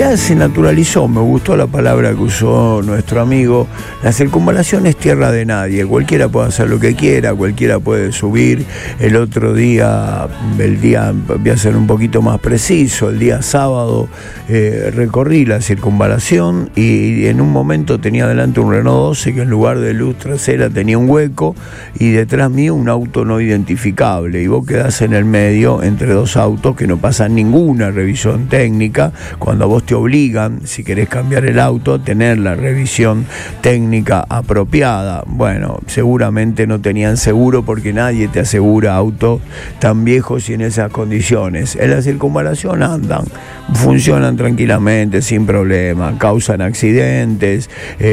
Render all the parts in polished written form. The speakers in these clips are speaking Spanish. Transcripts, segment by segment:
ya se naturalizó, me gustó la palabra que usó nuestro amigo. La circunvalación es tierra de nadie, cualquiera puede hacer lo que quiera, cualquiera puede subir. El otro día, voy a ser un poquito más preciso, el día sábado recorrí la circunvalación y en un momento tenía delante un Renault 12 que en lugar de luz trasera tenía un hueco y detrás mío un auto no identificable, y vos quedás en el medio entre dos autos que no pasan ninguna revisión técnica, cuando a vos te obligan, si querés cambiar el auto, a tener la revisión técnica apropiada. Bueno, seguramente no tenían seguro, porque nadie te asegura autos tan viejos y en esas condiciones. En la circunvalación andan, funcionan tranquilamente, sin problema, causan accidentes,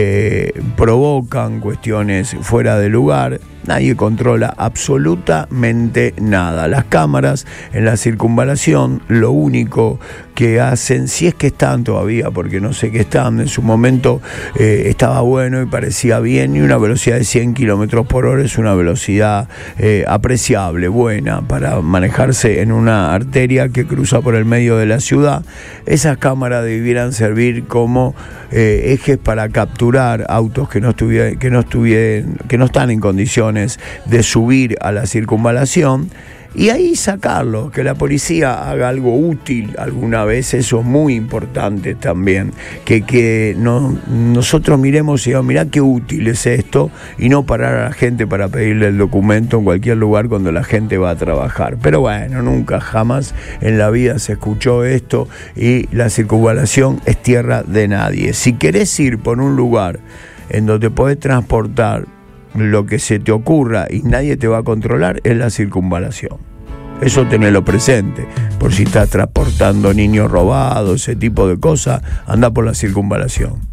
provocan cuestiones fuera de lugar. Nadie controla absolutamente nada. Las cámaras en la circunvalación lo único que hacen, si es que están todavía, porque no sé qué están, en su momento estaba bueno y parecía bien, y una velocidad de 100 kilómetros por hora es una velocidad apreciable, buena, para manejarse en una arteria que cruza por el medio de la ciudad. Esas cámaras debieran servir como ejes para capturar autos que no están en condiciones de subir a la circunvalación, y ahí sacarlo, que la policía haga algo útil alguna vez. Eso es muy importante también, que nosotros miremos y digamos, mirá qué útil es esto, y no parar a la gente para pedirle el documento en cualquier lugar cuando la gente va a trabajar. Pero bueno, nunca jamás en la vida se escuchó esto, y la circunvalación es tierra de nadie. Si querés ir por un lugar en donde podés transportar lo que se te ocurra y nadie te va a controlar, es la circunvalación. Eso tenelo presente, por si estás transportando niños robados, ese tipo de cosas, anda por la circunvalación.